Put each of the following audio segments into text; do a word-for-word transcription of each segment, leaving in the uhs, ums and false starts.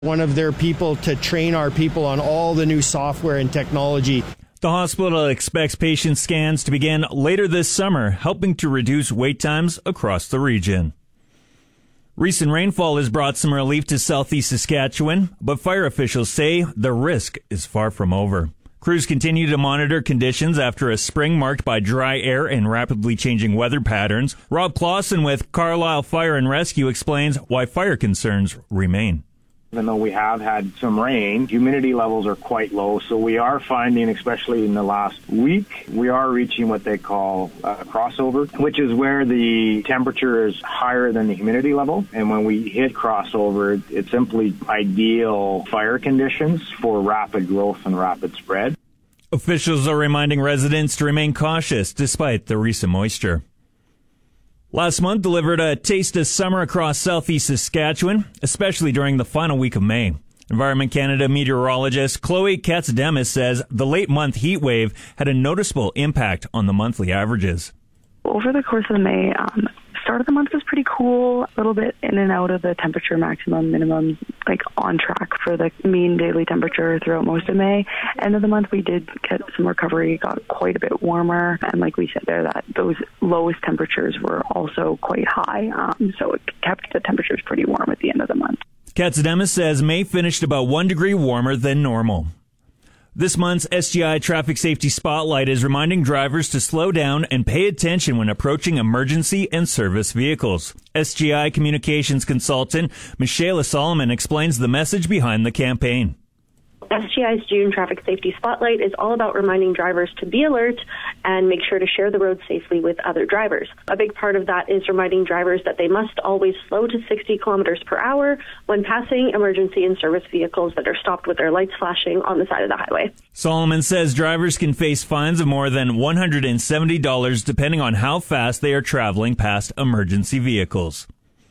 one of their people to train our people on all the new software and technology. The hospital expects patient scans to begin later this summer, helping to reduce wait times across the region. Recent rainfall has brought some relief to southeast Saskatchewan, but fire officials say the risk is far from over. Crews continue to monitor conditions after a spring marked by dry air and rapidly changing weather patterns. Rob Clausen with Carlisle Fire and Rescue explains why fire concerns remain. Even though we have had some rain, humidity levels are quite low, so we are finding, especially in the last week, we are reaching what they call a crossover, which is where the temperature is higher than the humidity level. And when we hit crossover, it's simply ideal fire conditions for rapid growth and rapid spread. Officials are reminding residents to remain cautious despite the recent moisture. Last month delivered a taste of summer across southeast Saskatchewan, especially during the final week of May. Environment Canada meteorologist Chloe Katsademis says the late month heat wave had a noticeable impact on the monthly averages. Over the course of May, um, start of the month was pretty cool, a little bit in and out of the temperature maximum, minimum, like on track for the mean daily temperature throughout most of May. End of the month, we did get some recovery, got quite a bit warmer, and like we said there, that those lowest temperatures were also quite high, um, so it kept the temperatures pretty warm at the end of the month. Katsademis says May finished about one degree warmer than normal. This month's S G I Traffic Safety Spotlight is reminding drivers to slow down and pay attention when approaching emergency and service vehicles. S G I Communications Consultant Michaela Solomon explains the message behind the campaign. S G I's June Traffic Safety Spotlight is all about reminding drivers to be alert and make sure to share the road safely with other drivers. A big part of that is reminding drivers that they must always slow to sixty kilometers per hour when passing emergency and service vehicles that are stopped with their lights flashing on the side of the highway. Solomon says drivers can face fines of more than one hundred seventy dollars depending on how fast they are traveling past emergency vehicles.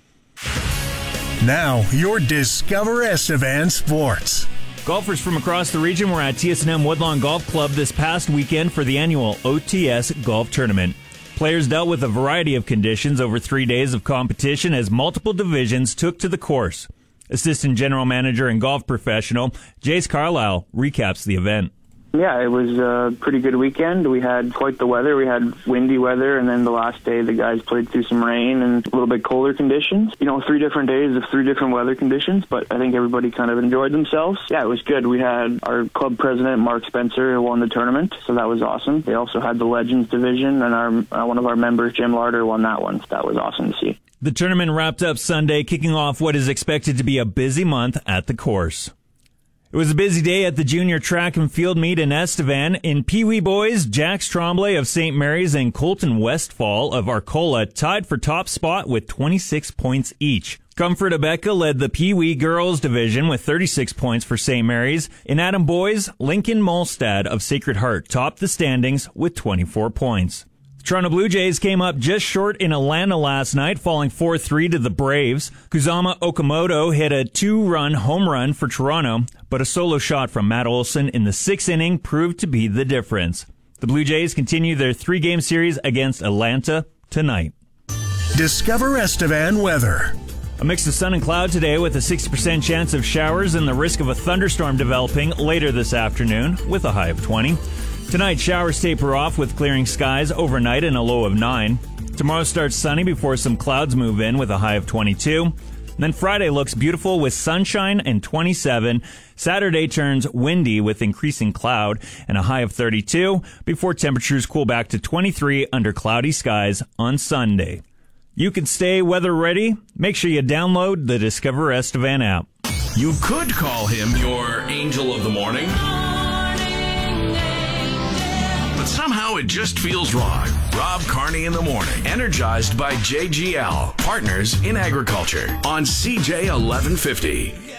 Now, your Discover Estevan Sports. Golfers from across the region were at T S N M Woodlawn Golf Club this past weekend for the annual O T S Golf Tournament. Players dealt with a variety of conditions over three days of competition as multiple divisions took to the course. Assistant General Manager and golf professional Jace Carlisle recaps the event. Yeah, it was a pretty good weekend. We had quite the weather. We had windy weather, and then the last day the guys played through some rain and a little bit colder conditions. You know, three different days of three different weather conditions, but I think everybody kind of enjoyed themselves. Yeah, it was good. We had our club president, Mark Spencer, who won the tournament, so that was awesome. They also had the Legends division, and our uh, one of our members, Jim Larder, won that one, so that was awesome to see. The tournament wrapped up Sunday, kicking off what is expected to be a busy month at the course. It was a busy day at the junior track and field meet in Estevan. In Pee Wee boys, Jax Tremblay of Saint Mary's and Colton Westfall of Arcola tied for top spot with twenty-six points each. Comfort Abeka led the Pee Wee girls division with thirty-six points for Saint Mary's. In Adam boys, Lincoln Molstad of Sacred Heart topped the standings with twenty-four points. The Toronto Blue Jays came up just short in Atlanta last night, falling four three to the Braves. Kuzama Okamoto hit a two-run home run for Toronto, but a solo shot from Matt Olson in the sixth inning proved to be the difference. The Blue Jays continue their three-game series against Atlanta tonight. Discover Estevan weather. A mix of sun and cloud today with a sixty percent chance of showers and the risk of a thunderstorm developing later this afternoon with a high of twenty. Tonight, showers taper off with clearing skies overnight and a low of nine. Tomorrow starts sunny before some clouds move in with a high of twenty-two. And then Friday looks beautiful with sunshine and twenty-seven. Saturday turns windy with increasing cloud and a high of thirty-two before temperatures cool back to twenty-three under cloudy skies on Sunday. You can stay weather ready. Make sure you download the Discover Estevan app. You could call him your angel of the morning. But somehow it just feels wrong. Rob Carney in the morning. Energized by J G L, Partners in Agriculture on C J eleven fifty.